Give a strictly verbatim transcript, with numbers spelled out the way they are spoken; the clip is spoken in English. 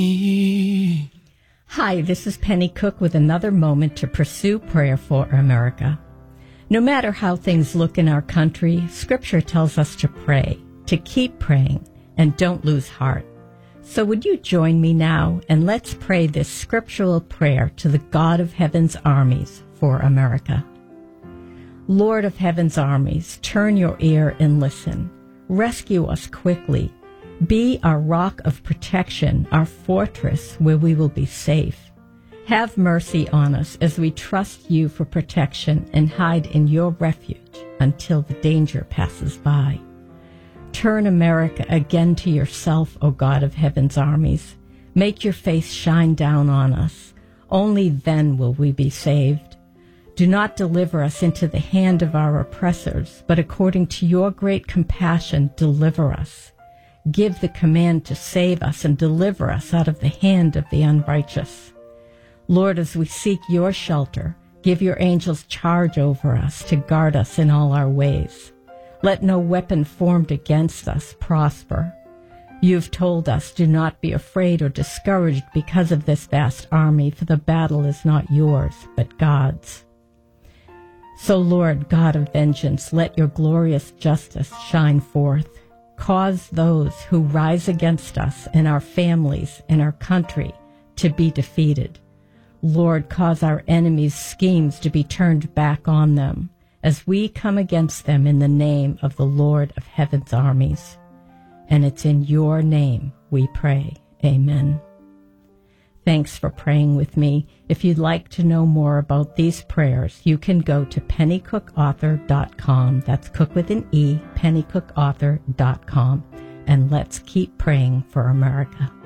Hi, this is Penny Cook with another moment to pursue prayer for America. No matter how things look in our country, Scripture tells us to pray, to keep praying, and don't lose heart. So would you join me now, and let's pray this scriptural prayer to the God of Heaven's armies for America. Lord of Heaven's armies, turn your ear and listen. Rescue us quickly. Be our rock of protection, our fortress where we will be safe. Have mercy on us as we trust you for protection and hide in your refuge until the danger passes by. Turn America again to yourself, O God of Heaven's armies. Make your face shine down on us. Only then will we be saved. Do not deliver us into the hand of our oppressors, but according to your great compassion, deliver us. Give the command to save us and deliver us out of the hand of the unrighteous. Lord, as we seek your shelter, give your angels charge over us to guard us in all our ways. Let no weapon formed against us prosper. You've told us, do not be afraid or discouraged because of this vast army, for the battle is not yours, but God's. So, Lord, God of vengeance, let your glorious justice shine forth. Cause those who rise against us and our families and our country to be defeated. Lord, cause our enemies' schemes to be turned back on them as we come against them in the name of the Lord of Heaven's armies. And it's in your name we pray. Amen. Thanks for praying with me. If you'd like to know more about these prayers, you can go to penny cook author dot com. That's Cook with an E, penny cook author dot com. And let's keep praying for America.